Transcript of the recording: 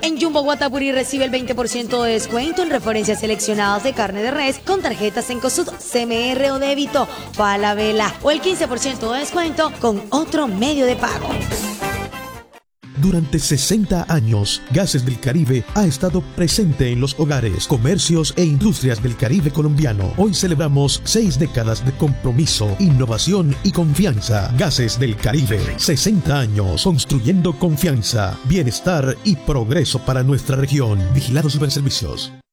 En Jumbo Guatapuri recibe el 20% de descuento en referencias seleccionadas de carne de res con tarjetas Cencosud, CMR o débito, Falabella, o el 15% de descuento con otro medio de pago. Durante 60 años, Gases del Caribe ha estado presente en los hogares, comercios e industrias del Caribe colombiano. Hoy celebramos 6 décadas de compromiso, innovación y confianza. Gases del Caribe, 60 años construyendo confianza, bienestar y progreso para nuestra región. Vigilados Superservicios.